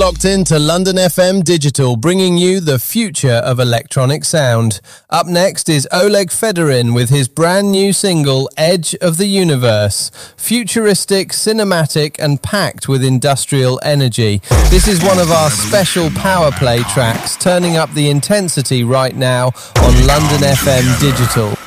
locked into London FM Digital, bringing you the future of electronic sound. Up next is Oleg Fedorin with his brand new single, Edge of the Universe. Futuristic, cinematic, and packed with industrial energy. This is one of our special power play tracks, turning up the intensity right now on London FM Digital.